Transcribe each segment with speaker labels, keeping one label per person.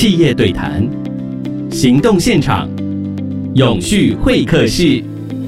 Speaker 1: 企业对谈，行动现场，永续会客室。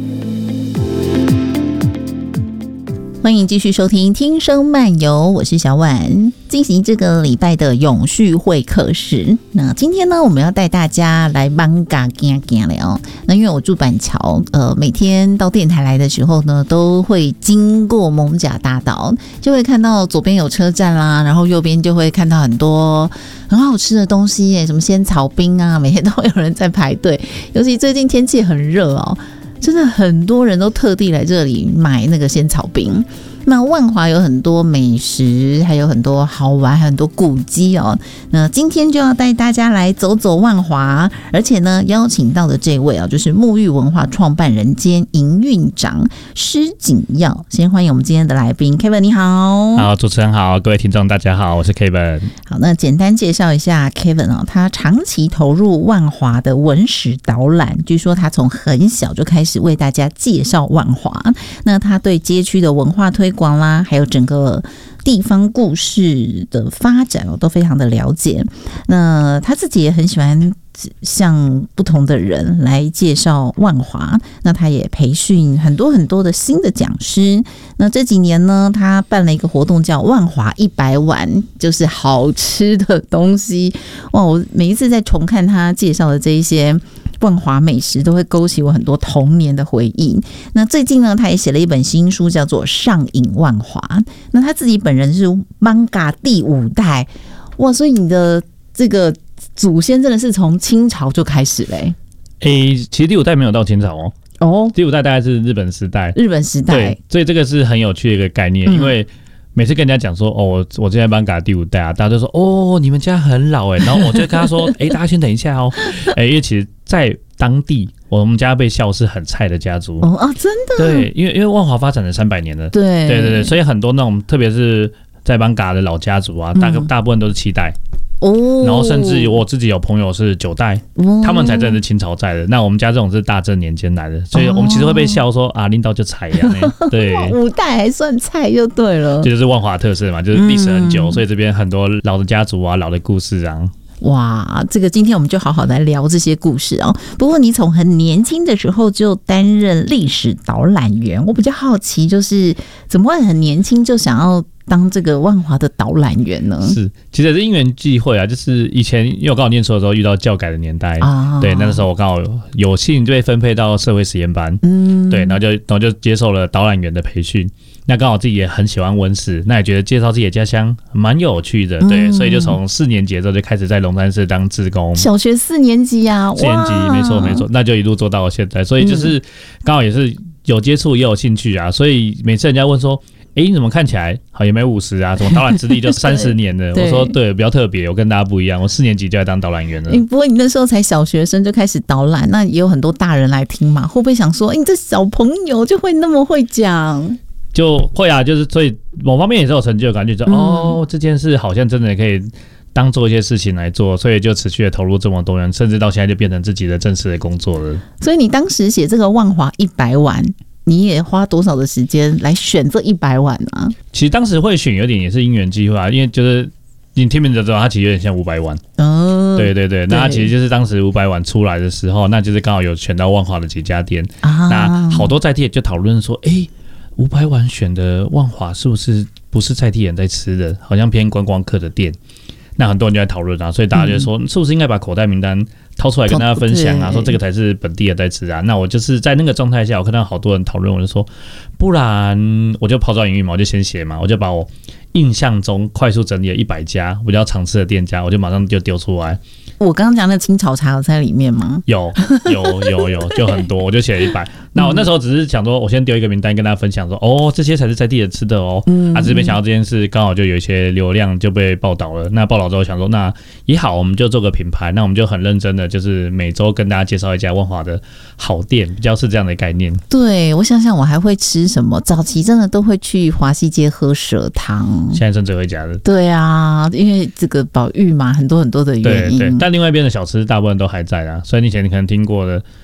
Speaker 2: 欢迎继续收听听声漫游，我是小婉，进行这个礼拜的永续会客室。那今天呢，我们要带大家来艋舺行行了。那因为我住板桥，每天到电台来的时候呢，都会经过艋舺大道，就会看到左边有车站啦，然后右边就会看到很多很好吃的东西耶，什么仙草冰啊，每天都会有人在排队。尤其最近天气很热哦。真的很多人都特地来这里买那个仙草冰。那万华有很多美食，还有很多好玩，还有很多古迹哦。那今天就要带大家来走走万华，而且呢，邀请到的这位啊，就是沐浴文化创办人兼营运长施景耀。先欢迎我们今天的来宾 Kevin， 你好。
Speaker 3: 好，主持人好，各位听众大家好，我是 Kevin。
Speaker 2: 好，那简单介绍一下 Kevin 哦，他长期投入万华的文史导览，据说他从很小就开始为大家介绍万华。那他对街区的文化推广啦，还有整个地方故事的发展都非常的了解。那他自己也很喜欢向不同的人来介绍万华，那他也培训很多很多的新的讲师。那这几年呢，他办了一个活动叫万华100碗，就是好吃的东西。哇，我每一次在重看他介绍的这一些万华美食，都会勾起我很多童年的回忆。那最近呢，他也写了一本新书，叫做《上瘾万华》。那他自己本人是艋舺第5代，哇！所以你的这个祖先真的是从清朝就开始嘞。
Speaker 3: 其实第5代没有到清朝哦。哦，第5代大概是日本时代。日本时代，对，所以这个是很有趣的一个概念，因为每次跟人家讲说，哦，我现在艋舺第5代啊，大家就说，哦，你们家很老哎，然后我就跟他说，大家先等一下哦，因为其实在当地，我们家被笑是很菜的家族
Speaker 2: 哦啊，真的，
Speaker 3: 对，因为万华发展了300年了，对，所以很多那种，特别是在艋舺的老家族啊，大部分都是7代。然后甚至我自己有朋友是9代，他们才真的是清朝在的。那我们家这种是大正年间来的，所以我们其实会被笑说啊，领导就菜一样对
Speaker 2: ，5代还算菜就对了。
Speaker 3: 这就是万华特色嘛，就是历史很久，所以这边很多老的家族啊，老的故事啊。
Speaker 2: 哇，这个今天我们就好好来聊这些故事哦。不过你从很年轻的时候就担任历史导览员，我比较好奇，就是怎么会很年轻就想要当这个万华的导览员呢？是，
Speaker 3: 其实也是因缘际会啊，就是以前因为我刚好念书的时候遇到教改的年代啊，对，那个时候我刚好有幸被分配到社会实验班，对，然后就接受了导览员的培训。那刚好自己也很喜欢文史，那也觉得介绍自己的家乡蛮有趣的，对，所以就从4年级的时候就开始在龙山寺当志工。
Speaker 2: 小学4年级啊
Speaker 3: ，4年级，没错，那就一路做到了现在，所以就是刚好也是有接触也有兴趣啊，所不每次人家问说，你怎么看起来好也没50啊？怎么导览资历就30年了？我说对，比较特别，我跟大家不一样，我4年级就在当导览员了。
Speaker 2: 不过你那时候才小学生就开始导览，那也有很多大人来听嘛，会不会想说，你这小朋友就会那么会讲？
Speaker 3: 就会啊，就是所以某方面也是有成就感，就觉得这件事好像真的可以当做一些事情来做，所以就持续的投入这么多人，甚至到现在就变成自己的正式的工作了。
Speaker 2: 所以你当时写这个万华100碗，你也花多少的时间来选这100碗啊？
Speaker 3: 其实当时会选有点也是因缘际会啊，因为就是你听名字就知道，它其实有点像500碗。对，那它其实就是当时500碗出来的时候，那就是刚好有选到万华的几家店，那好多在地就讨论说，500碗选的万华是不是在地人在吃的，好像偏观光客的店。那很多人就在讨论啊，所以大家就说，是不是应该把口袋名单掏出来跟大家分享啊？说这个才是本地人在吃啊。那我就是在那个状态下，我看到好多人讨论，我就说，不然我就抛砖引玉嘛，我就先写嘛，我就把我印象中快速整理了100家我比较常吃的店家，我就马上就丢出来。
Speaker 2: 我刚刚讲的清炒茶有在里面吗？
Speaker 3: 有，就很多，我就写了100。那我那时候只是想说，我先丢一个名单跟大家分享说，这些才是在地人吃的哦。只是没想到这件事刚好就有一些流量就被报道了。那报道之后想说，那也好，我们就做个品牌，那我们就很认真的，就是每周跟大家介绍一家万华的好店，比较是这样的概念。
Speaker 2: 对，我想想，我还会吃什么？早期真的都会去华西街喝蛇汤，
Speaker 3: 现在甚至会加的。
Speaker 2: 对啊，因为这个保育嘛，很多很多的原因。
Speaker 3: 对，但另外一边的小吃大部分都还在啊，所以你以前可能听过的